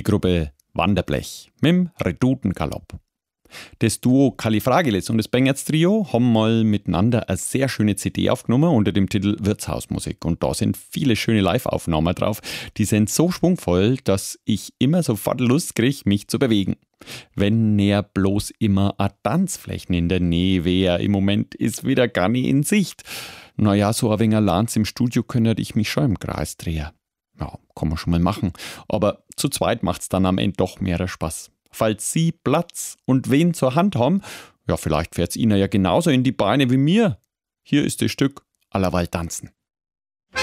Gruppe Wanderblech mit'm Redutengalopp. Das Duo Califragilis und das Bangerz Trio haben mal miteinander eine sehr schöne CD aufgenommen unter dem Titel Wirtshausmusik. Und da sind viele schöne Live-Aufnahmen drauf. Die sind so schwungvoll, dass ich immer sofort Lust kriege, mich zu bewegen. Wenn näher bloß immer a Tanzflächen in der Nähe wäre. Im Moment ist wieder gar nicht in Sicht. Naja, so ein wenig allein im Studio könnte ich mich schon im Kreis drehen. Ja, kann man schon mal machen. Aber zu zweit macht's dann am Ende doch mehr Spaß. Falls Sie Platz und wen zur Hand haben, ja, vielleicht fährt's Ihnen ja genauso in die Beine wie mir. Hier ist das Stück Allerweil tanzen.